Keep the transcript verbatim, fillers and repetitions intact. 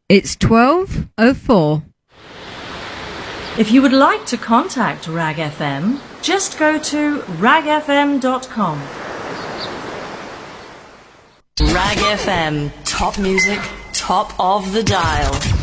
It's twelve oh four. If you would like to contact Rag F M, just go to rag f m dot com. Rag F M, top music, top of the dial.